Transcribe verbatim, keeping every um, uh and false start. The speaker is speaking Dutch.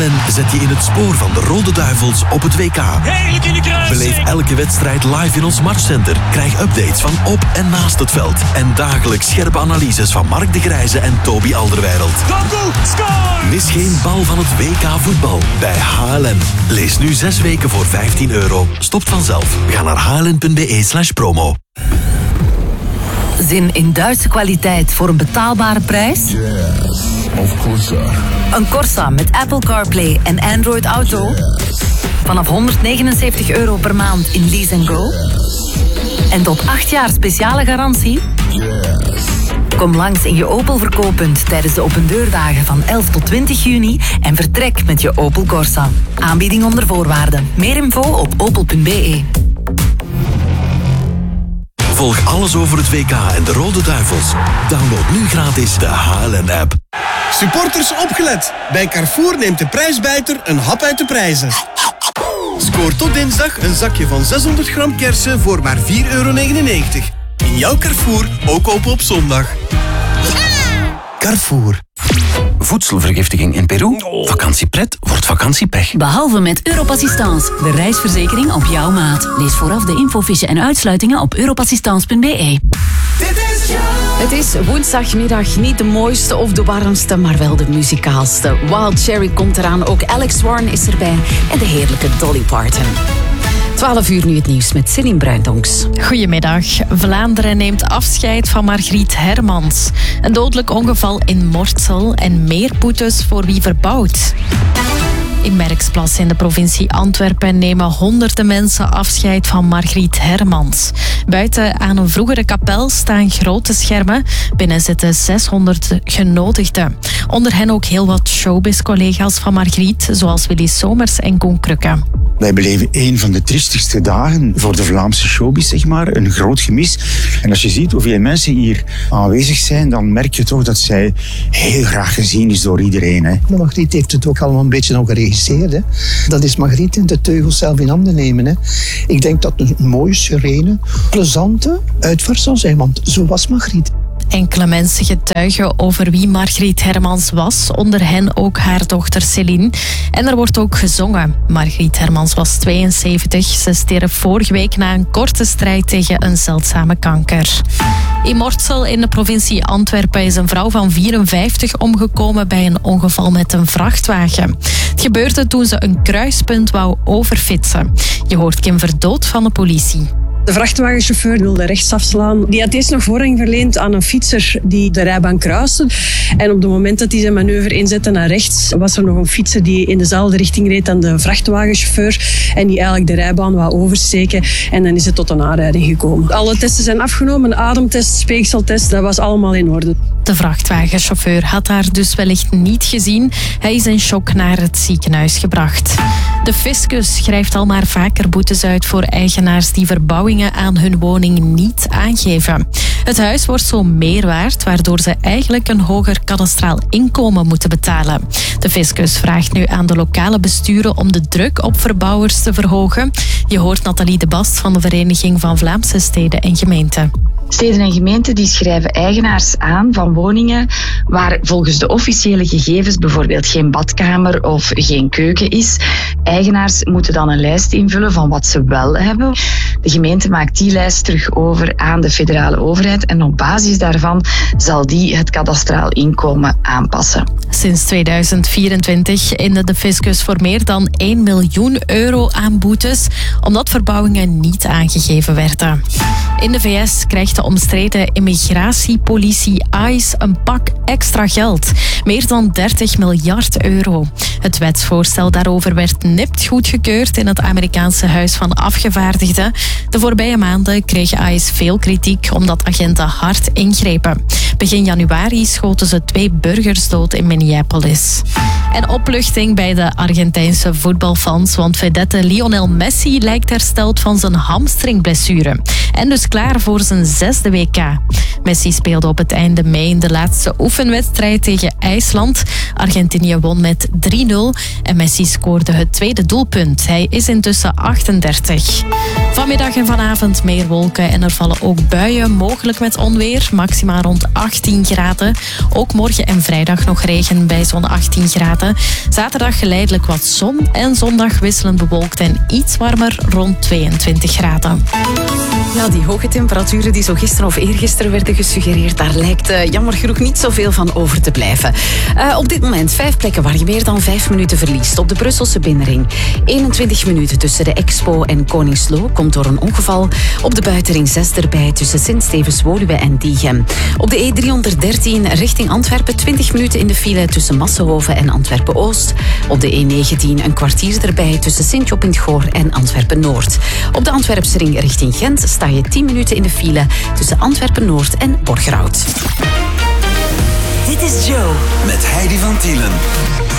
Halen zet je in het spoor van de Rode Duivels op het W K. Heerlijk in de kruising! Beleef elke wedstrijd live in ons Marktcenter. Krijg updates van op en naast het veld. En dagelijks scherpe analyses van Mark de Grijze en Toby Alderweireld. Doku, score! Mis geen bal van het W K voetbal bij H L N. Lees nu zes weken voor vijftien euro. Stopt vanzelf. Ga naar hln.be slash promo. Zin in Duitse kwaliteit voor een betaalbare prijs? Yes, of Corsa. Een Corsa met Apple CarPlay en Android Auto? Yes. Vanaf honderdnegenenzeventig euro per maand in Lease and Go? Yes. En tot acht jaar speciale garantie? Yes. Kom langs in je Opel verkooppunt tijdens de opendeurdagen van elf tot twintig juni en vertrek met je Opel Corsa. Aanbieding onder voorwaarden. Meer info op opel punt be. Volg alles over het W K en de Rode Duivels. Download nu gratis de H L N-app. Supporters opgelet. Bij Carrefour neemt de prijsbijter een hap uit de prijzen. Scoor tot dinsdag een zakje van zeshonderd gram kersen voor maar vier euro negenennegentig. In jouw Carrefour, ook open op zondag. Carrefour. Voedselvergiftiging in Peru? Vakantiepret wordt vakantiepech. Behalve met Europassistance, de reisverzekering op jouw maat. Lees vooraf de infofiche en uitsluitingen op europassistance punt be. Het is woensdagmiddag, niet de mooiste of de warmste, maar wel de muzikaalste. Wild Cherry komt eraan, ook Alex Warren is erbij en de heerlijke Dolly Parton. twaalf uur nu het nieuws met Céline Bruindonks. Goedemiddag. Vlaanderen neemt afscheid van Margriet Hermans. Een dodelijk ongeval in Mortsel en meer boetes voor wie verbouwt. In Merksplas in de provincie Antwerpen nemen honderden mensen afscheid van Margriet Hermans. Buiten aan een vroegere kapel staan grote schermen. Binnen zitten zeshonderd genodigden. Onder hen ook heel wat showbiz-collega's van Margriet, zoals Willy Somers en Koen Krukke. Wij beleven een van de triestigste dagen voor de Vlaamse showbiz, zeg maar. Een groot gemis. En als je ziet hoeveel mensen hier aanwezig zijn, dan merk je toch dat zij heel graag gezien is door iedereen. Hè. Margriet heeft het ook allemaal een beetje ook geregisseerd. Hè. Dat is Margriet in de teugels zelf in handen nemen. Hè. Ik denk dat het een mooie, serene, plezante uitvaart zal zijn, want zo was Margriet. Enkele mensen getuigen over wie Margriet Hermans was, onder hen ook haar dochter Céline. En er wordt ook gezongen. Margriet Hermans was tweeënzeventig. Ze stierf vorige week na een korte strijd tegen een zeldzame kanker. In Mortsel in de provincie Antwerpen is een vrouw van vierenvijftig omgekomen bij een ongeval met een vrachtwagen. Het gebeurde toen ze een kruispunt wou overfietsen. Je hoort Kim Verdood van de politie. De vrachtwagenchauffeur wilde rechts afslaan. Die had eerst nog voorrang verleend aan een fietser die de rijbaan kruiste. En op het moment dat hij zijn manoeuvre inzette naar rechts, was er nog een fietser die in dezelfde richting reed dan de vrachtwagenchauffeur. En die eigenlijk de rijbaan wou oversteken. En dan is het tot een aanrijding gekomen. Alle testen zijn afgenomen. Ademtest, speekseltest, dat was allemaal in orde. De vrachtwagenchauffeur had haar dus wellicht niet gezien. Hij is in shock naar het ziekenhuis gebracht. De fiscus schrijft al maar vaker boetes uit voor eigenaars die verbouwingen aan hun woning niet aangeven. Het huis wordt zo meer waard, waardoor ze eigenlijk een hoger kadastraal inkomen moeten betalen. De fiscus vraagt nu aan de lokale besturen om de druk op verbouwers te verhogen. Je hoort Nathalie de Bast van de Vereniging van Vlaamse Steden en Gemeenten. Steden en gemeenten die schrijven eigenaars aan van woningen waar volgens de officiële gegevens bijvoorbeeld geen badkamer of geen keuken is. Eigenaars moeten dan een lijst invullen van wat ze wel hebben. De gemeente maakt die lijst terug over aan de federale overheid en op basis daarvan zal die het kadastraal inkomen aanpassen. Sinds tweeduizend vierentwintig inde de fiscus voor meer dan één miljoen euro aan boetes omdat verbouwingen niet aangegeven werden. In de V S krijgt de omstreden immigratiepolitie ICE een pak extra geld. Meer dan dertig miljard euro. Het wetsvoorstel daarover werd nipt goedgekeurd in het Amerikaanse Huis van Afgevaardigden. De voorbije maanden kreeg ICE veel kritiek omdat agenten hard ingrepen. Begin januari schoten ze twee burgers dood in Minneapolis. En opluchting bij de Argentijnse voetbalfans, want vedette Lionel Messi lijkt hersteld van zijn hamstringblessure. En dus klaar voor zijn zesde W K. Messi speelde op het einde mei in de laatste oefenwedstrijd tegen IJsland. Argentinië won met drie nul en Messi scoorde het tweede doelpunt. Hij is intussen achtendertig. Vanmiddag en vanavond meer wolken en er vallen ook buien, mogelijk met onweer. Maxima rond achttien graden. Ook morgen en vrijdag nog regen bij zo'n achttien graden. Zaterdag geleidelijk wat zon en zondag wisselend bewolkt en iets warmer rond tweeëntwintig graden. Ja, die hoge temperaturen die zo gisteren of eergisteren werden gesuggereerd, daar lijkt uh, jammer genoeg niet zoveel van over te blijven. Uh, op dit moment vijf plekken waar je meer dan vijf minuten verliest. Op de Brusselse binnenring eenentwintig minuten tussen de Expo en Koningslo komt door een ongeval. Op de buitenring zes erbij tussen Sint-Stevens-Woluwe en Diegem. Op de E driehonderddertien richting Antwerpen twintig minuten in de file tussen Massenhoven en Antwerpen-Oost. Op de E negentien een kwartier erbij tussen Sint-Job in het Goor en Antwerpen-Noord. Op de Antwerpse ring richting Gent sta je tien minuten in de file tussen Antwerpen-Noord en Borgerhout. Dit is Joe. Met Heidi van Tielen.